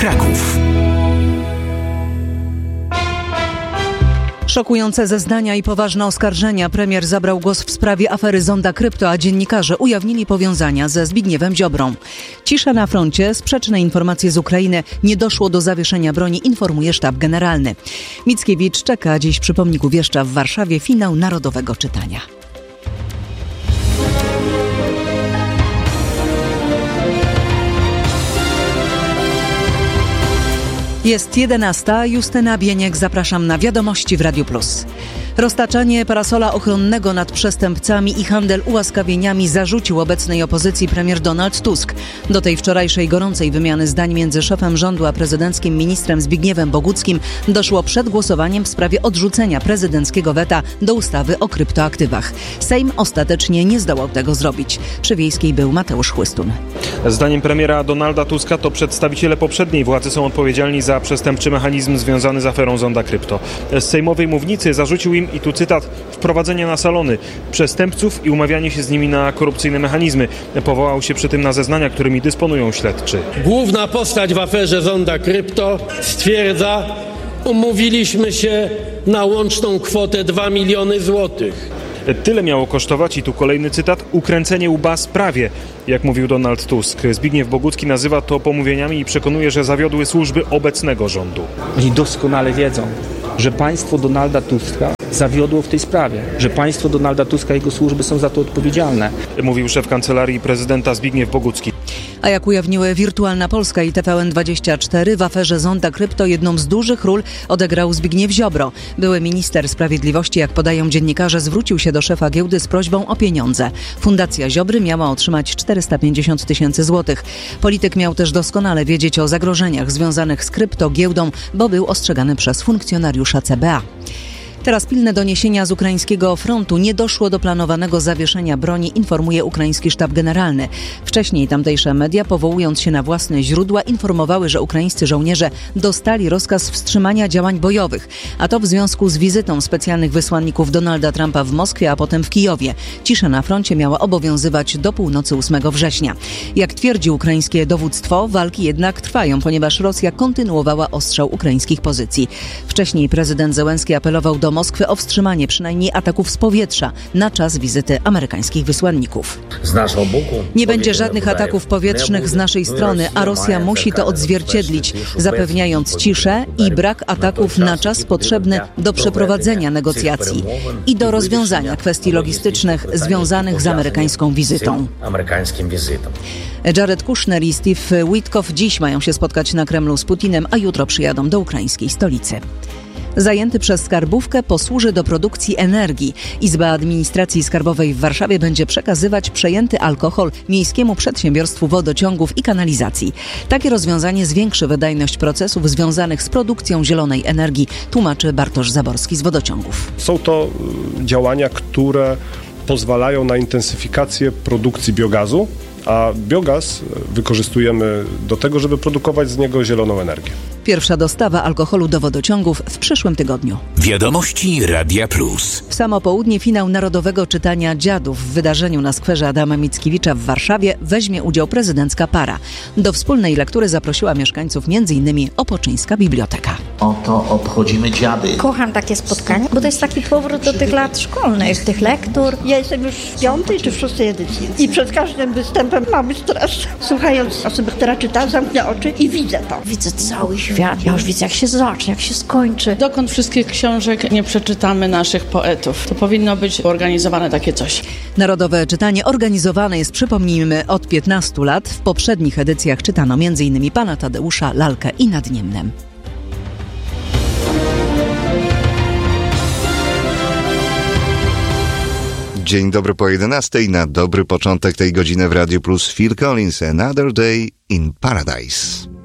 Kraków. Szokujące zeznania i poważne oskarżenia. Premier zabrał głos w sprawie afery Zonda Krypto, a dziennikarze ujawnili powiązania ze Zbigniewem Ziobrą. Cisza na froncie, sprzeczne informacje z Ukrainy, nie doszło do zawieszenia broni, informuje sztab generalny. Mickiewicz czeka dziś przy pomniku Wieszcza w Warszawie finał narodowego czytania. Jest 11. Justyna Bieniek, zapraszam na Wiadomości w Radiu Plus. Roztaczanie parasola ochronnego nad przestępcami i handel ułaskawieniami zarzucił obecnej opozycji premier Donald Tusk. Do tej wczorajszej gorącej wymiany zdań między szefem rządu a prezydenckim ministrem Zbigniewem Boguckim doszło przed głosowaniem w sprawie odrzucenia prezydenckiego weta do ustawy o kryptoaktywach. Sejm ostatecznie nie zdołał tego zrobić. Przy Wiejskiej był Mateusz Chłystun. Zdaniem premiera Donalda Tuska to przedstawiciele poprzedniej władzy są odpowiedzialni za przestępczy mechanizm związany z aferą Zonda Krypto. Z sejmowej mównicy zarzucił im, i tu cytat, wprowadzenie na salony przestępców i umawianie się z nimi na korupcyjne mechanizmy. Powołał się przy tym na zeznania, którymi dysponują śledczy. Główna postać w aferze Zonda Krypto stwierdza: umówiliśmy się na łączną kwotę 2 miliony złotych. Tyle miało kosztować, i tu kolejny cytat, ukręcenie łba sprawie, jak mówił Donald Tusk. Zbigniew Bogucki nazywa to pomówieniami i przekonuje, że zawiodły służby obecnego rządu. Oni doskonale wiedzą, że państwo Donalda Tuska zawiodło w tej sprawie, że państwo Donalda Tuska i jego służby są za to odpowiedzialne. Mówił szef kancelarii prezydenta Zbigniew Bogucki. A jak ujawniły Wirtualna Polska i TVN24, w aferze Zonda Krypto jedną z dużych ról odegrał Zbigniew Ziobro. Były minister sprawiedliwości, jak podają dziennikarze, zwrócił się do szefa giełdy z prośbą o pieniądze. Fundacja Ziobry miała otrzymać 450 tysięcy złotych. Polityk miał też doskonale wiedzieć o zagrożeniach związanych z kryptogiełdą, bo był ostrzegany przez funkcjonariusza CBA. Teraz pilne doniesienia z ukraińskiego frontu. Nie doszło do planowanego zawieszenia broni, informuje ukraiński sztab generalny. Wcześniej tamtejsze media, powołując się na własne źródła, informowały, że ukraińscy żołnierze dostali rozkaz wstrzymania działań bojowych. A to w związku z wizytą specjalnych wysłanników Donalda Trumpa w Moskwie, a potem w Kijowie. Cisza na froncie miała obowiązywać do północy 8 września. Jak twierdzi ukraińskie dowództwo, walki jednak trwają, ponieważ Rosja kontynuowała ostrzał ukraińskich pozycji. Wcześniej prezydent Zełenski apelował do Moskwy o wstrzymanie przynajmniej ataków z powietrza na czas wizyty amerykańskich wysłanników. Nie będzie żadnych ataków powietrznych z naszej strony, a Rosja musi to odzwierciedlić, zapewniając ciszę i brak ataków na czas potrzebny do przeprowadzenia negocjacji i do rozwiązania kwestii logistycznych związanych z amerykańską wizytą. Jared Kushner i Steve Witkoff dziś mają się spotkać na Kremlu z Putinem, a jutro przyjadą do ukraińskiej stolicy. Zajęty przez skarbówkę posłuży do produkcji energii. Izba Administracji Skarbowej w Warszawie będzie przekazywać przejęty alkohol Miejskiemu Przedsiębiorstwu Wodociągów i Kanalizacji. Takie rozwiązanie zwiększy wydajność procesów związanych z produkcją zielonej energii, tłumaczy Bartosz Zaborski z Wodociągów. Są to działania, które pozwalają na intensyfikację produkcji biogazu, a biogaz wykorzystujemy do tego, żeby produkować z niego zieloną energię. Pierwsza dostawa alkoholu do wodociągów w przyszłym tygodniu. Wiadomości Radia Plus. W samo południe finał narodowego czytania Dziadów. W wydarzeniu na skwerze Adama Mickiewicza w Warszawie weźmie udział prezydencka para. Do wspólnej lektury zaprosiła mieszkańców m.in. Opoczyńska Biblioteka. Oto obchodzimy dziady. Kocham takie spotkania, bo to jest taki powrót do tych lat szkolnych, tych lektur. Ja jestem już w 5. czy w 6. edycji i przed każdym występem mamy stres. Słuchając osoby, która czyta, zamknę oczy i widzę to. Widzę cały świat. Ja już widzę, jak się zacznie, jak się skończy. Dokąd wszystkich książek nie przeczytamy naszych poetów? To powinno być organizowane takie coś. Narodowe czytanie organizowane jest, przypomnijmy, od 15 lat. W poprzednich edycjach czytano m.in. Pana Tadeusza, Lalkę i Nad Niemnem. Dzień dobry po 11:00. Na dobry początek tej godziny w Radiu Plus Phil Collins, Another Day in Paradise.